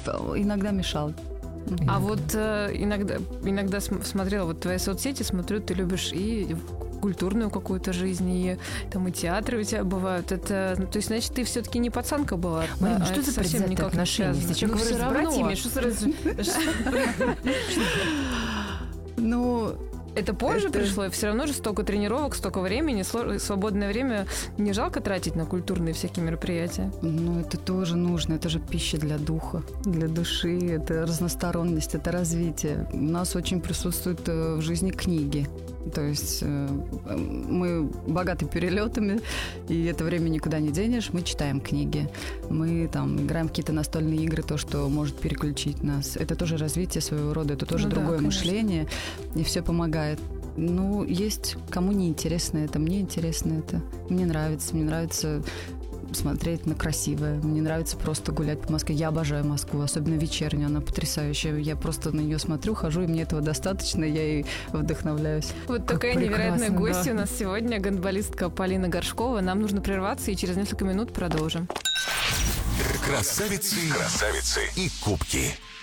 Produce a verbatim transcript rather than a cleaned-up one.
иногда мешал. А вот э, иногда, иногда см- смотрела вот твои соцсети, смотрю, ты любишь и культурную какую-то жизнь, и там и театры у тебя бывают. Это, ну, то есть, значит, ты все-таки не пацанка была. Марина, а что это за предвзятые отношения? Если человек ну, говорит с братьями, что сразу... Ну... Это позже Это... пришло, и все равно же столько тренировок, столько времени, свободное время не жалко тратить на культурные всякие мероприятия? Ну, это тоже нужно, это же пища для духа, для души, это разносторонность, это развитие. У нас очень присутствуют в жизни книги. То есть мы богаты перелетами, и это время никуда не денешь. Мы читаем книги, мы там играем в какие-то настольные игры, то, что может переключить нас. Это тоже развитие своего рода, это тоже ну, другое да, мышление, и все помогает. Ну, есть кому не интересно это, мне интересно это. Мне нравится, мне нравится смотреть на красивое. Мне нравится просто гулять по Москве. Я обожаю Москву, особенно вечернюю. Она потрясающая. Я просто на нее смотрю, хожу, и мне этого достаточно. Я ей вдохновляюсь. Вот как такая невероятная да. гостья у нас сегодня, гандболистка Полина Горшкова. Нам нужно прерваться, и через несколько минут продолжим. Красавицы, красавицы и кубки.